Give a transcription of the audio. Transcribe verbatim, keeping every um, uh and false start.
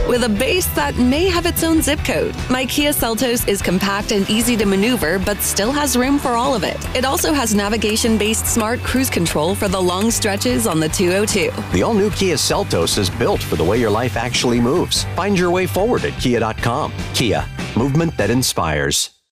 with a base that may have its own zip code. My Kia Seltos is compact and easy to maneuver, but still has room for all of it. It also has navigation-based smart cruise control for the long stretches on the two oh two. The all-new Kia Seltos is built for the way your life actually moves. Find your way forward at kia dot com. Kia, movement that inspires.